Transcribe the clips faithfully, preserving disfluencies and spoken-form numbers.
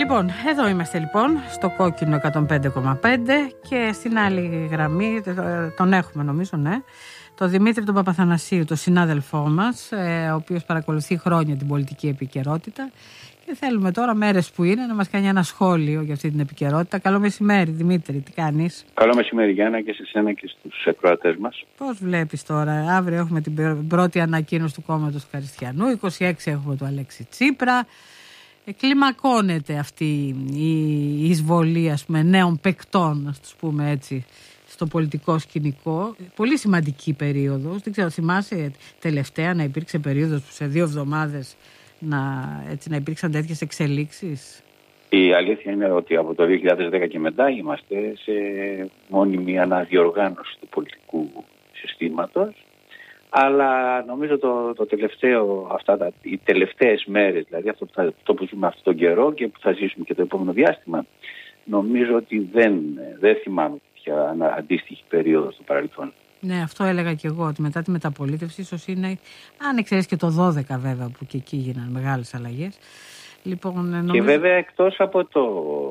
Λοιπόν, εδώ είμαστε λοιπόν στο κόκκινο εκατόν πέντε κόμμα πέντε και στην άλλη γραμμή, τον έχουμε νομίζω, ναι, τον Δημήτρη τον Παπαθανασίου, τον συνάδελφό μας, ο οποίος παρακολουθεί χρόνια την πολιτική επικαιρότητα και θέλουμε τώρα, μέρες που είναι, να μας κάνει ένα σχόλιο για αυτή την επικαιρότητα. Καλό μεσημέρι Δημήτρη, τι κάνεις? Καλό μεσημέρι Γιάννα, και σε σένα και στους ακροατές μας. Πώς βλέπεις τώρα? Αύριο έχουμε την πρώτη ανακοίνωση του κόμματος του Καριστιανού, είκοσι έξι έχουμε του Αλέξη Τσίπρα. Κλιμακώνεται αυτή η εισβολή, ας πούμε, νέων παικτών, ας τους πούμε έτσι, στο πολιτικό σκηνικό. Πολύ σημαντική περίοδος. Δεν ξέρω, θυμάσαι τελευταία να υπήρξε περίοδος που σε δύο εβδομάδες να, έτσι, να υπήρξαν τέτοιες εξελίξεις? Η αλήθεια είναι ότι από το δύο χιλιάδες δέκα και μετά είμαστε σε μόνιμη αναδιοργάνωση του πολιτικού συστήματος. Αλλά νομίζω το, το τελευταίο, αυτά τα, οι τελευταίες μέρες, δηλαδή αυτό που, θα, αυτό που ζούμε αυτόν τον καιρό και που θα ζήσουμε και το επόμενο διάστημα, νομίζω ότι δεν, δεν θυμάμαι πια αντίστοιχη περίοδο στο παρελθόν. Ναι, αυτό έλεγα και εγώ, ότι μετά τη μεταπολίτευση ίσως είναι, αν εξαιρείς και το δώδεκα βέβαια, που και εκεί γίνανε μεγάλες αλλαγές. Λοιπόν, νομίζω... Και βέβαια εκτός από το,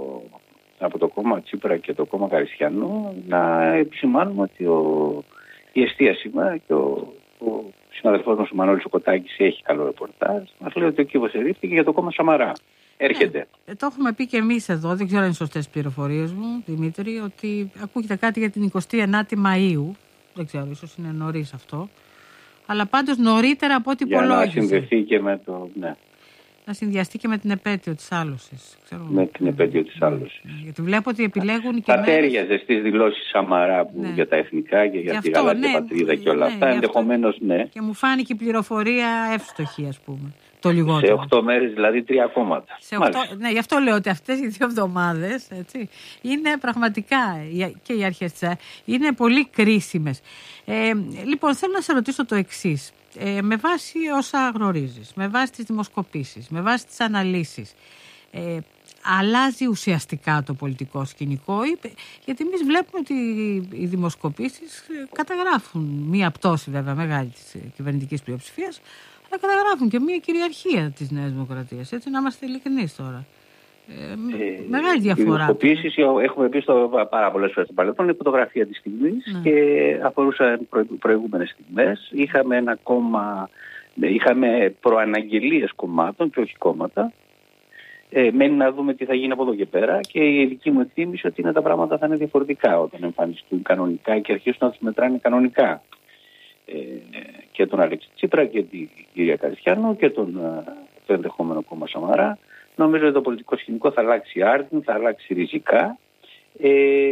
από το κόμμα Τσίπρα και το κόμμα Καριστιανού, να επισημάνουμε ότι ο, η εστίαση μας και ο ο συναδελφός μας ο Μανώλης ο Κοτάκης έχει καλό ρεπορτάζ. Μας λέει ότι ο κύβος ερήφθηκε για το κόμμα Σαμαρά. Έρχεται. Ναι, το έχουμε πει και εμείς εδώ, δεν ξέρω αν είναι σωστές πληροφορίες μου, Δημήτρη, ότι ακούγεται κάτι για την εικοστή ενάτη Μαΐου. Δεν ξέρω, ίσως είναι νωρίς αυτό. Αλλά πάντως νωρίτερα από ό,τι υπολόγιζε. Για να συνδεθεί και με το... Ναι. Να συνδυαστεί και με την επέτειο της άλωσης. Ξέρω, με την επέτειο της άλωσης. Ναι, γιατί βλέπω ότι επιλέγουν και θα μέρες... τέριαζε στις δηλώσεις Σαμαρά που, ναι, για τα εθνικά και για τη γαλάζια, ναι, πατρίδα, ναι, και όλα, ναι, αυτά. Ενδεχομένως, ναι. Και μου φάνηκε η πληροφορία εύστοχη, ας πούμε. Το λιγότερο. Σε οκτώ μέρες δηλαδή τρία κόμματα. Σε οκτώ, ναι, γι' αυτό λέω ότι αυτές οι δύο εβδομάδες, έτσι, είναι πραγματικά και οι αρχές της, είναι πολύ κρίσιμες. Ε, λοιπόν, θέλω να σε ρωτήσω το εξής. Ε, με βάση όσα γνωρίζεις, με βάση τις δημοσκοπήσεις, με βάση τις αναλύσεις, ε, αλλάζει ουσιαστικά το πολιτικό σκηνικό? Γιατί εμείς βλέπουμε ότι οι δημοσκοπήσεις καταγράφουν μία πτώση βέβαια μεγάλη της κυβερνητικής πλειοψηφίας, αλλά καταγράφουν και μία κυριαρχία της Νέας Δημοκρατίας. Έτσι, να είμαστε ειλικρινείς τώρα. Ε, ε, μεγάλη διαφορά. Οι δημοσκοπήσεις, έχουμε πει στο πάρα πολλές φορές στο παρελθόν, είναι φωτογραφία της στιγμής, ναι, και αφορούσαν προ, προηγούμενες στιγμές. Είχαμε ένα κόμμα, είχαμε προαναγγελίες κομμάτων και όχι κόμματα. Ε, μένει να δούμε τι θα γίνει από εδώ και πέρα, και η δική μου εκτίμηση ότι είναι τα πράγματα θα είναι διαφορετικά όταν εμφανιστούν κανονικά και αρχίσουν να τους μετράνε κανονικά. Ε, και τον Αλέξη Τσίπρα και την κυρία Καριστιανού και τον, το ενδεχόμενο κόμμα Σαμαρά. Νομίζω ότι το πολιτικό σκηνικό θα αλλάξει άρτην, θα αλλάξει ριζικά. Ε,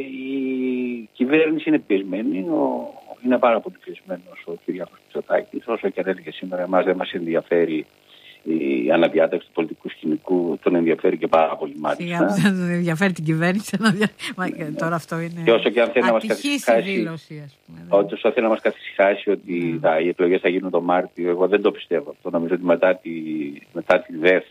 η κυβέρνηση είναι πιεσμένη, ο, είναι πάρα πολύ πιεσμένος ο Κυριάκος Μητσοτάκης. Όσο και αν έλεγε σήμερα, εμάς δεν μας ενδιαφέρει η αναδιάταξη του πολιτικού σκηνικού, τον ενδιαφέρει και πάρα πολύ μάλιστα. Δεν τον ενδιαφέρει την κυβέρνηση. Ναι. Τώρα αυτό είναι. Και όσο και αν θέλει να μας καθησυχάσει, όσο θέλει να μας καθησυχάσει ότι ναι, τα, οι εκλογές θα γίνουν το Μάρτιο, εγώ δεν το πιστεύω αυτό. Νομίζω ότι μετά τη, μετά τη ΔΕΘ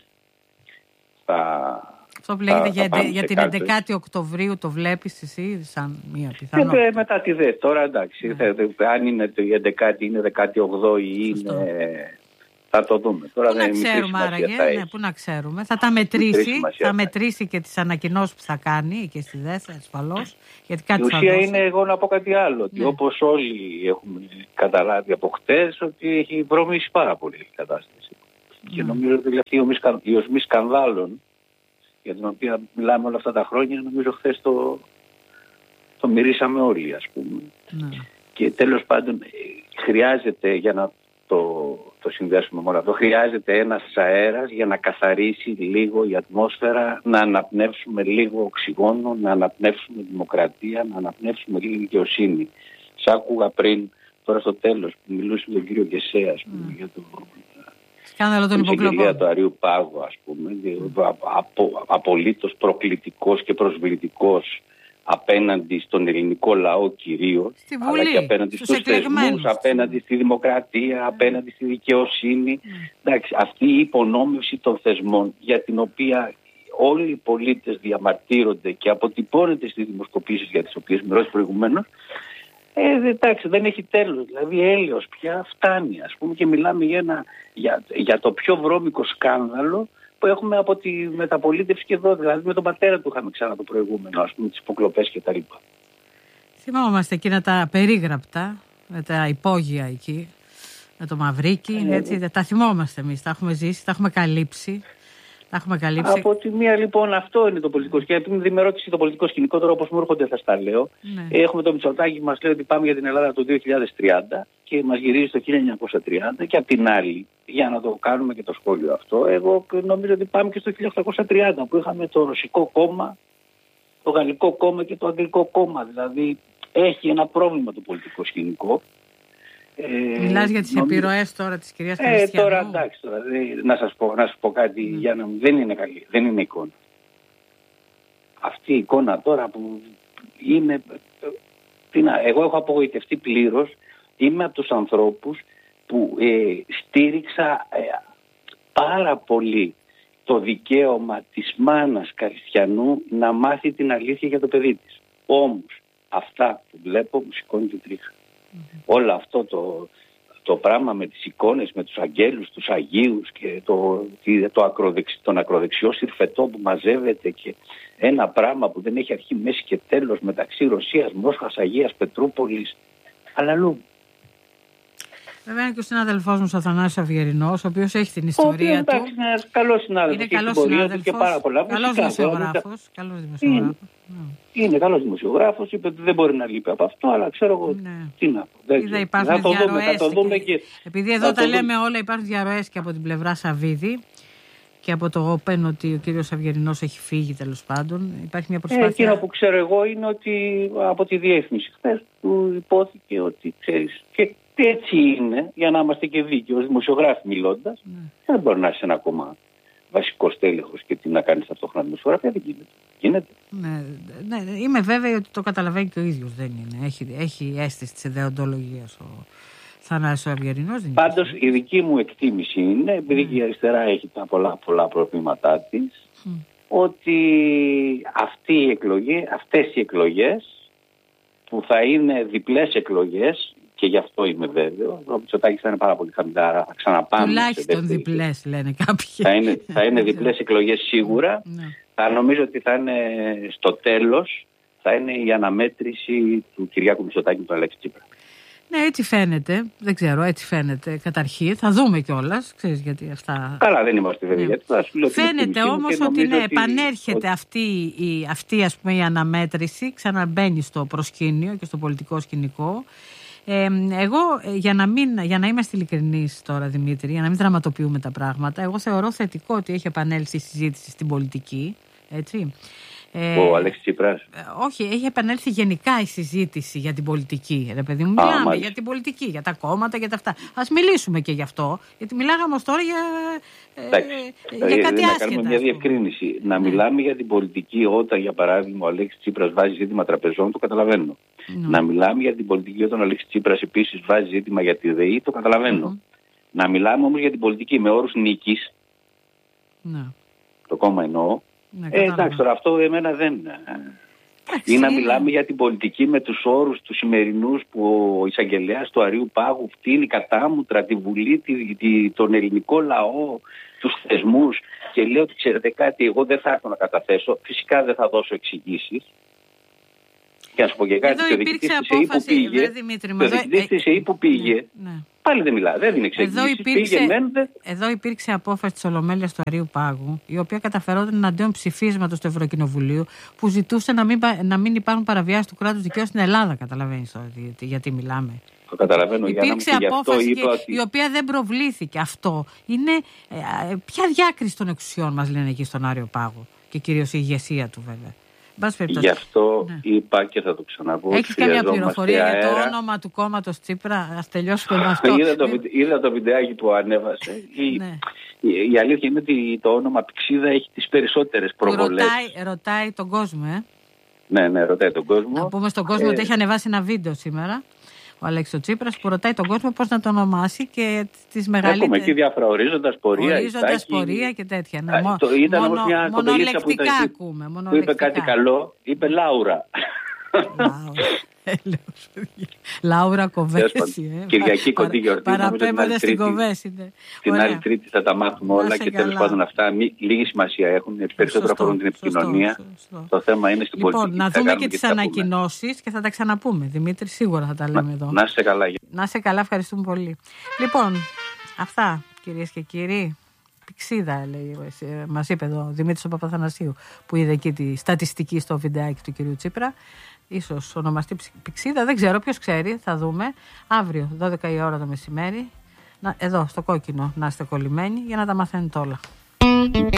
θα. Αυτό που λέγεται για, για την έντεκα Οκτωβρίου, το βλέπεις εσύ σαν μία πιθανότητα? Και μετά τη ΔΕΘ. Τώρα εντάξει, ναι, θα, αν είναι η έντεκάτη, είναι δεκαοκτώ ή είναι. Θα το δούμε. Τώρα πού δεν να ξέρουμε άραγε, ναι, πού να ξέρουμε. Θα τα μετρήσει, θα μετρήσει και τις ανακοινώσεις που θα κάνει και στη ΔΕΘ ασφαλώς. Γιατί κάτι η ουσία είναι, εγώ να πω κάτι άλλο, ότι ναι, όπως όλοι έχουμε καταλάβει από χτες, ότι έχει βρωμίσει πάρα πολύ η κατάσταση. Ναι. Και νομίζω ότι δηλαδή, η οσμή σκανδάλων, για την οποία μιλάμε όλα αυτά τα χρόνια, νομίζω χθες το, το μυρίσαμε όλοι, ας πούμε. Ναι. Και τέλος πάντων χρειάζεται, για να το, το συνδέσουμε με όλα αυτό, χρειάζεται ένας αέρας για να καθαρίσει λίγο η ατμόσφαιρα, να αναπνεύσουμε λίγο οξυγόνο, να αναπνεύσουμε δημοκρατία, να αναπνεύσουμε λίγο δικαιοσύνη. Σ' άκουγα πριν, τώρα στο τέλος, που μιλούσε με τον κύριο Γεσέα, ας πούμε, mm. για το σκάνδαλο των υποκλοπών του Αρείου Πάγου, ας πούμε, mm. απο, απολύτως προκλητικός και προσβλητικός απέναντι στον ελληνικό λαό κυρίως, αλλά και απέναντι στους, στους θεσμούς, απέναντι στη δημοκρατία, mm. απέναντι στη δικαιοσύνη. Mm. Εντάξει, αυτή η υπονόμευση των θεσμών, για την οποία όλοι οι πολίτες διαμαρτύρονται και αποτυπώνεται στις δημοσκοπήσεις για τις οποίες μιλώσα προηγουμένως, ε, εντάξει, δεν έχει τέλος. Δηλαδή έλεος πια φτάνει, ας πούμε, και μιλάμε για, ένα, για, για το πιο βρώμικο σκάνδαλο που έχουμε από τη μεταπολίτευση και εδώ. Δηλαδή με τον πατέρα του είχαμε ξανά το προηγούμενο, ας πούμε, τις υποκλοπές κτλ. Θυμόμαστε εκείνα τα περίγραπτα, με τα υπόγεια εκεί, με το Μαυρίκι, ε, έτσι, τα θυμόμαστε εμείς, τα έχουμε ζήσει, τα έχουμε καλύψει. Τα έχουμε καλύψει. Από τη μία λοιπόν αυτό είναι το πολιτικό σκηνικό. Επειδή με ρώτησε το πολιτικό σκηνικό, τώρα όπως μου έρχονται θα στα λέω. Ναι. Έχουμε το Μητσοτάκη που μας λέει ότι πάμε για την Ελλάδα το δύο χιλιάδες τριάντα και μας γυρίζει το χίλια εννιακόσια τριάντα, και απ' την άλλη, για να το κάνουμε και το σχόλιο αυτό, εγώ νομίζω ότι πάμε και στο χίλια οκτακόσια τριάντα που είχαμε το Ρωσικό κόμμα, το Γαλλικό κόμμα και το Αγγλικό κόμμα. Δηλαδή έχει ένα πρόβλημα το πολιτικό σκηνικό. Ε, Μιλάς για τις νομίζω... επιρροές τώρα της κυρίας ε, Χριστιανού. Τώρα εντάξει, τώρα, δε, να, σας πω, να σας πω κάτι, mm. για να, δεν είναι καλή, δεν είναι εικόνα. Αυτή η εικόνα τώρα που είναι, τι να, εγώ έχω απογοητευτεί πλήρως, είμαι από τους ανθρώπους που ε, στήριξα ε, πάρα πολύ το δικαίωμα της μάνας Χριστιανού να μάθει την αλήθεια για το παιδί της. Όμως αυτά που βλέπω μου σηκώνει την τρίχα. Mm-hmm. Όλο αυτό το, το πράγμα με τις εικόνες, με τους αγγέλους, τους Αγίους και το, το ακροδεξι, τον ακροδεξιό συρφετό που μαζεύεται και ένα πράγμα που δεν έχει αρχή, μέση και τέλος μεταξύ Ρωσίας, Μόσχας, Αγίας, Πετρούπολης, αλλά αλλού. Βέβαια είναι και ο συνάδελφός μου ο Αθανάσης Αυγερινός, ο οποίος έχει την ιστορία ο, του. Είναι ένας καλός συνάδελφος. Είναι καλός συνάδελφος, και πάρα πολλά. Καλός δημοσιογράφος. Καλός δημοσιογράφος. Είναι, είναι καλός δημοσιογράφος, είπε ότι δεν μπορεί να λείπει από αυτό, αλλά ξέρω εγώ ναι. τι να πω. Είδα, υπάρχουν θα, το δούμε, θα το δούμε και... Επειδή εδώ τα λέμε όλα, υπάρχουν διαρροές και από την πλευρά Σαββίδη και από το ΟΠΕΝ ότι ο κύριος Αυγερινός έχει φύγει, τέλος πάντων. Υπάρχει μια προσπάθεια. Ε, εκείνο που ξέρω εγώ είναι ότι από τη διεύθυνση χθες του υπόθηκε ότι ξέρεις. Και έτσι είναι, για να είμαστε και δίκαιοι, ως δημοσιογράφοι μιλώντας, ναι. δεν μπορεί να είσαι ένα ακόμα βασικό τέλεχος και τι να κάνεις ταυτόχρονα δημοσιογραφία, δεν γίνεται. Γίνεται. Ναι, ναι, είμαι βέβαιη ότι το καταλαβαίνει και ο ίδιος, δεν είναι. Έχει, έχει αίσθηση της ιδεοντολογίας ο Θανάσης ο Αυγερινός. Πάντως η δική μου εκτίμηση είναι, επειδή mm. η αριστερά έχει τα πολλά, πολλά προβλήματά της, mm. ότι αυτή η εκλογή, αυτές οι εκλογές που θα είναι διπλές εκλογές, και γι' αυτό είμαι βέβαιο. Ο Μητσοτάκης θα είναι πάρα πολύ χαμηλά. Θα ξαναπάμε. Τουλάχιστον διπλές, λένε κάποιοι. Θα είναι, θα είναι διπλές εκλογές σίγουρα. Ναι. Θα νομίζω ότι θα είναι στο τέλος, θα είναι η αναμέτρηση του Κυριάκου Μητσοτάκη με τον Αλέξη Τσίπρα. Ναι, έτσι φαίνεται. Δεν ξέρω, έτσι φαίνεται καταρχήν. Θα δούμε κιόλας. Ξέρεις γιατί αυτά. Καλά, δεν είμαστε βέβαιοι. Ναι. Γιατί φαίνεται όμως ότι ναι, ότι... επανέρχεται ότι... αυτή, η, αυτή ας πούμε, η αναμέτρηση, ξαναμπαίνει στο προσκήνιο και στο πολιτικό σκηνικό. Ε, εγώ για να, μην, για να είμαστε ειλικρινείς τώρα, Δημήτρη, για να μην δραματοποιούμε τα πράγματα, εγώ θεωρώ θετικό ότι έχει επανέλθει η συζήτηση στην πολιτική, έτσι. Ο Αλέξης Τσίπρας. Όχι, έχει επανέλθει γενικά η συζήτηση για την πολιτική. Ρε παιδί μου, μιλάμε για την πολιτική, για τα κόμματα, για τα αυτά. Ας μιλήσουμε και γι' αυτό, γιατί μιλάγαμε ως τώρα για, ε, για κάτι άσχετα. Να κάνουμε μια διευκρίνηση. Να ναι. μιλάμε για την πολιτική όταν, για παράδειγμα, ο Αλέξης Τσίπρας βάζει ζήτημα τραπεζών, το καταλαβαίνω. Ναι. Να μιλάμε για την πολιτική όταν ο Αλέξης Τσίπρας επίσης βάζει ζήτημα για τη ΔΕΗ, το καταλαβαίνω. Mm-hmm. Να μιλάμε όμως για την πολιτική με όρους νίκης. Ναι. Το κόμμα εννοώ. Ναι, ε, εντάξει, τώρα αυτό εμένα δεν είναι. Ή να μιλάμε για την πολιτική με τους όρους του σημερινούς που ο εισαγγελέας του Αρείου Πάγου φτύνει κατάμουτρα τη Βουλή, τη, τη, τον ελληνικό λαό, τους θεσμούς και λέει ότι ξέρετε κάτι, εγώ δεν θα έρθω να καταθέσω, φυσικά δεν θα δώσω εξηγήσεις. Και να σου πω και κάτι, το διοικητής της ΕΕ που πήγε, το διοικητής της ΕΕ που πήγε, πάλι δεν μιλά, δεν είναι εξηγήσεις. Εδώ υπήρξε, πήγε, μέντε... εδώ υπήρξε απόφαση της Ολομέλειας του Αρείου Πάγου, η οποία καταφερόταν εναντίον ψηφίσματος του Ευρωκοινοβουλίου, που ζητούσε να μην, να μην υπάρχουν παραβιάσεις του κράτους δικαίου στην Ελλάδα. Καταλαβαίνεις τώρα γιατί μιλάμε. Το καταλαβαίνω. Υπήρξε για να απόφαση και, ότι... η οποία δεν προβλήθηκε. Αυτό είναι ε, ποια διάκριση των εξουσιών μας λένε εκεί στον Άριο Πάγο και κυρίως η ηγεσία του βέβαια. Γι' αυτό ναι. είπα και θα το ξαναπώ. Έχεις καμιά πληροφορία αέρα. Για το όνομα του κόμματος Τσίπρα? Ας τελειώσουμε με αυτό. είδα, το, είδα το βιντεάκι που ανέβασε. η, ναι. η, η αλήθεια είναι ότι το όνομα Πηξίδα έχει τις περισσότερες προβολές. Ρωτάει, ρωτάει τον κόσμο, ε. Ναι, ναι, ρωτάει τον κόσμο. Να πούμε στον κόσμο ε... ότι έχει ανεβάσει ένα βίντεο σήμερα ο Αλέξης Τσίπρας που ρωτάει τον κόσμο πώς να το ονομάσει και τις μεγαλύτερες. Έχουμε εκεί διάφορα ορίζοντας πορεία. Ορίζοντας πορεία και τέτοια. Ναι. Α, το, ήταν μόνο, όμως μια μονολεκτικά που, ήταν, ακούμε. Που είπε κάτι καλό, είπε Λάουρα. Λάουρα Κοβέση. Ε. Κυριακή κοντή γιορτή. Παραπέμπατε στην Κοβέση. Την άλλη Τρίτη θα τα μάθουμε όλα και τέλος πάντων αυτά λίγη σημασία έχουν. Περισσότερο αφορούν την επικοινωνία. Το θέμα είναι στην πολιτική. Λοιπόν, να δούμε και τις ανακοινώσεις και θα τα ξαναπούμε. Δημήτρη, σίγουρα θα τα λέμε εδώ. Να είσαι καλά. Να είσαι καλά, ευχαριστούμε πολύ. Λοιπόν, αυτά κυρίες και κύριοι. Πηξίδα, λέει, μας είπε εδώ ο Δημήτρης ο Παπαθανασίου, που είδε εκεί τη στατιστική στο βιντεάκι του κυρίου Τσίπρα. Ίσως ονομαστεί Πηξίδα, δεν ξέρω, ποιος ξέρει, θα δούμε. Αύριο, δώδεκα η ώρα το μεσημέρι, να, εδώ στο κόκκινο να είστε κολλημένοι για να τα μαθαίνετε όλα.